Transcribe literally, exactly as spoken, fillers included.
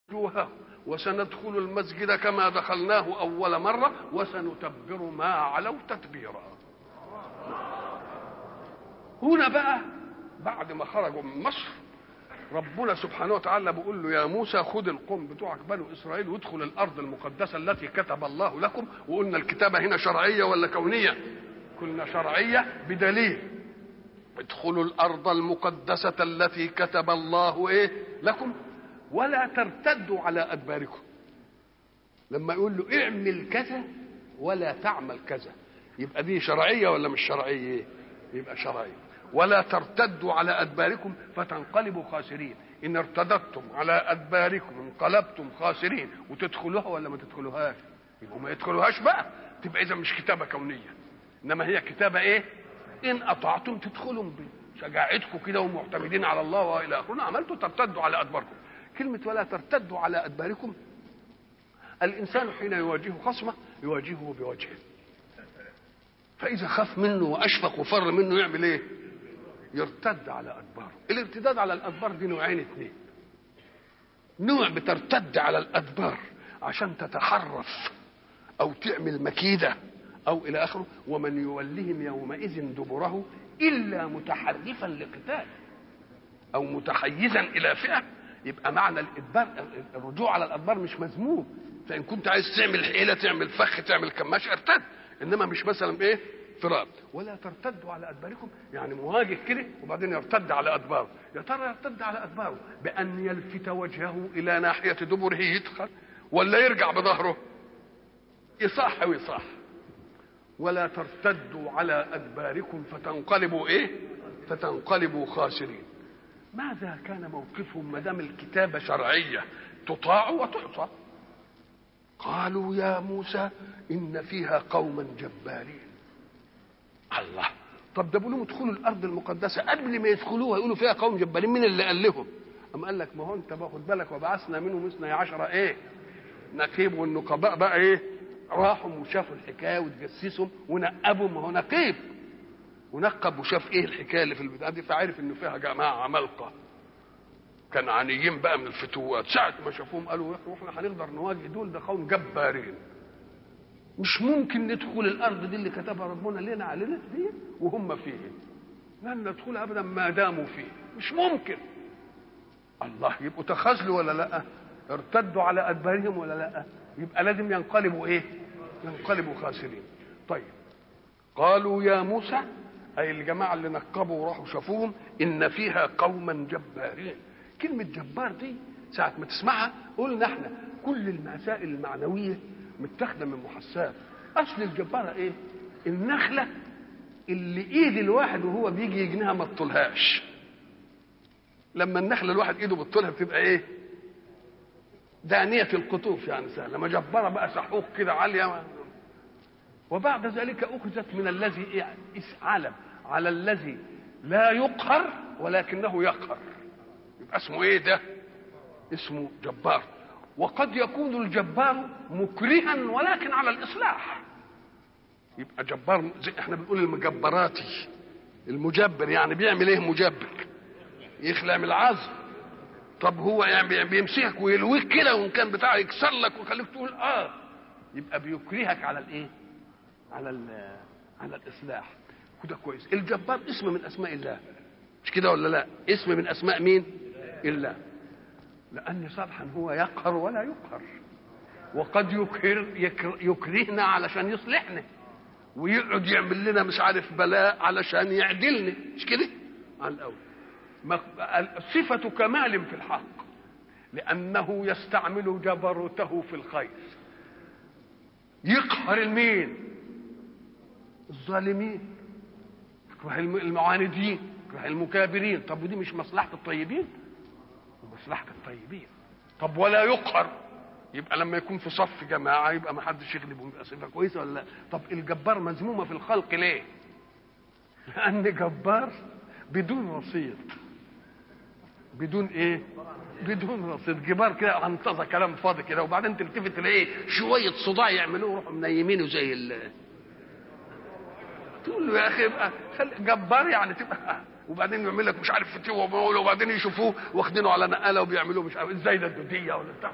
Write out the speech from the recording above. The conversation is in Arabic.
وجوههم وسندخل المسجد كما دخلناه أول مرة وسنتبر ما علوا تتبيرا. هنا بقى بعد ما خرجوا من مصر ربنا سبحانه وتعالى بيقول له يا موسى خد القوم بتوعك بنو إسرائيل وادخل الأرض المقدسة التي كتب الله لكم. وقلنا الكتابة هنا شرعية ولا كونية؟ قلنا شرعية بدليل ادخلوا الأرض المقدسة التي كتب الله إيه لكم ولا ترتدوا على أدباركم. لما يقول له اعمل كذا ولا تعمل كذا يبقى دي شرعية ولا مش شرعية؟ يبقى شرعية. ولا ترتدوا على أدباركم فتنقلبوا خاسرين. إن ارتدتم على أدباركم انقلبتم خاسرين. وتدخلوها ولا ما تدخلوهاش؟ يبقوا ما يدخلوهاش بقى. تبقى إذا مش كتابة كونية إنما هي كتابة إيه؟ إن أطعتم تدخلوا بشجاعتكم كده ومعتمدين على الله وإلى آخره عملتوا ترتدوا على أدباركم. كلمة ولا ترتدوا على أدباركم، الإنسان حين يواجه خصمه يواجهه بوجهه، فإذا خاف منه وأشفق وفر منه يعمل إيه؟ يرتد على أدباره. الارتداد على الأدبار دي نوعين اثنين. نوع بترتد على الأدبار عشان تتحرف أو تعمل مكيدة أو إلى آخره. ومن يولهم يومئذ دبره إلا متحرفا لقتال أو متحيزا إلى فئة. يبقى معنى الإدبار الرجوع على الأدبار مش مذموم. فإن كنت عايز تعمل حيلة تعمل فخ تعمل كماش ارتد، إنما مش مثلا إيه فراد. ولا ترتدوا على أدباركم يعني مواجه كده وبعدين يرتد على أدباره. يا ترى يرتد على أدباره بأن يلفت وجهه إلى ناحية دبره يدخل ولا يرجع بظهره؟ يصح ويصح. ولا ترتدوا على أدباركم فتنقلبوا إيه؟ فتنقلبوا خاسرين. ماذا كان موقفهم ما دام الكتابة شرعية تطاع وتعصى؟ قالوا يا موسى إن فيها قوما جبارين. الله، طب ده بيقولوا ادخلوا الأرض المقدسة قبل ما يدخلوها يقولوا فيها قوم جبارين. مين اللي قال لهم؟ أم قال لك ما هو أنت باخد بالك وبعثنا منهم اثني عشر إيه نقيب، والنقباء بقى إيه راحوا وشافوا الحكاية وتجسسهم ونقبوا. ما هو نقيب ونقب وشاف ايه الحكايه اللي في البتاع دي فعرف انه فيها جماعه عمالقه كنعانيين بقى من الفتوات. ساعه ما شافوهم قالوا احنا هنقدر نواجه دول، ده قوم جبارين مش ممكن ندخل الارض دي اللي كتبها ربنا لنا علينا دي وهم فيه. لن ندخلها ابدا ما داموا فيه، مش ممكن. الله، يبقوا تخاذلوا ولا لا؟ ارتدوا على ادبارهم ولا لا؟ يبقى لازم ينقلبوا ايه؟ ينقلبوا خاسرين. طيب قالوا يا موسى أي الجماعة اللي نقبوا وراحوا شافوهم إن فيها قوما جبارين. كلمة جبار دي ساعة ما تسمعها قلنا احنا كل المسائل المعنوية متاخدة من محساب. أصل الجبارة إيه؟ النخلة اللي إيد الواحد وهو بيجي يجنيها ما تطولهاش. لما النخلة الواحد إيده بتطولها بتبقى إيه؟ دانية القطوف يعني سهلة. لما جبارة بقى سحوق كده عالية. وبعد ذلك أخذت من الذي علم على الذي لا يقهر ولكنه يقهر، يبقى اسمه ايه ده؟ اسمه جبار. وقد يكون الجبار مكرها ولكن على الإصلاح. يبقى جبار زي احنا بنقول المجبراتي. المجبر يعني بيعمل ايه؟ مجبر يخلع من العظم. طب هو يعني بيمسكك ويلويك كده وان كان بتاعه يكسر لك ويخليك تقول اه، يبقى بيكرهك على الايه؟ على على الاصلاح. وده كويس. الجبار اسم من اسماء الله مش كده ولا لا؟ اسم من اسماء مين؟ الله. لان صالحا هو يقهر ولا يقهر، وقد يكهر يكرهنا علشان يصلحنا ويقعد يعمل لنا مش عارف بلاء علشان يعدلنا، مش كده؟ على الاول صفه كمال في الحق لانه يستعمل جبروته في الخير. يقهر المين؟ الظالمين، المعاندين، المكابرين. طب ودي مش مصلحة الطيبين؟ مصلحة الطيبين. طب ولا يقهر، يبقى لما يكون في صف جماعة يبقى ما حدش يغلبه، يبقى صفة كويسة ولا لا؟ طب الجبار مذمومة في الخلق ليه؟ لأن جبار بدون رصيد. بدون ايه؟ بدون رصيد. جبار كده عنطزة كلام فاضي كده وبعدين تلتفت تلاقيه شوية صداع يعملوه يروحوا منيمينه زي ال تقول له يا اخي ابقى جبار يعني تبقى. وبعدين يعمل لك مش عارف فتوه وبعدين يشوفوه واخدينه على نقاله وبيعملوه مش عارف ازاي ده الدوديه ولا بتاع.